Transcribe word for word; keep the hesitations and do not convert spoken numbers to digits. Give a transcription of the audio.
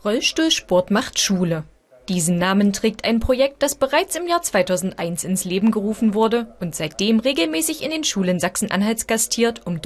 Rollstuhlsport macht Schule. Diesen Namen trägt ein Projekt, das bereits im Jahr zweitausendeins ins Leben gerufen wurde und seitdem regelmäßig in den Schulen Sachsen-Anhalts gastiert, um